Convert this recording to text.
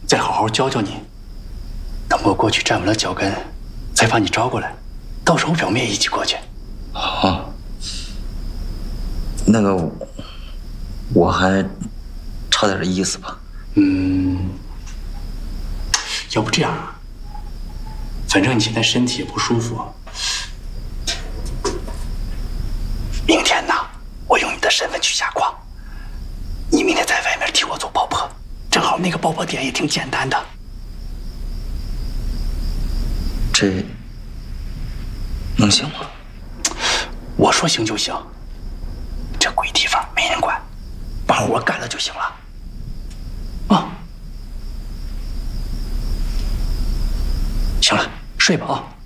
再好好教教你。等我过去站稳了脚跟，再把你招过来，到时候表妹一起过去。 好，那个我还差点意思吧。 要不这样啊，反正你现在身体也不舒服，明天呢，我用你的身份去下矿，你明天在外面替我做爆破，正好那个爆破点也挺简单的。 这能行吗？ 我说行就行，这鬼地方没人管，把活干了就行了。啊，行了，睡吧啊。